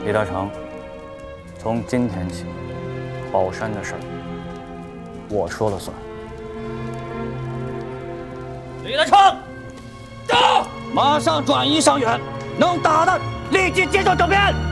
李大成，从今天起，宝山的事儿我说了算。李大成，到！马上转移伤员，能打的立即接受整编。